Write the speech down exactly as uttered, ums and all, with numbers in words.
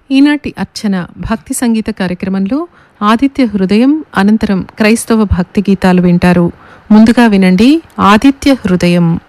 ఈనాటి అర్చన భక్తి సంగీత కార్యక్రమంలో ఆదిత్య హృదయం అనంతరం క్రైస్తవ భక్తి గీతాలు వింటారు. ముందుగా వినండి ఆదిత్య హృదయం.